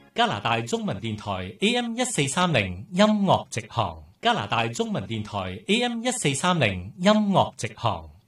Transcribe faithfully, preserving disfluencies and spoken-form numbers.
加拿大中文電台 A M 一四三零音樂直航，加拿大中文電台 A M 一四三零音樂直航。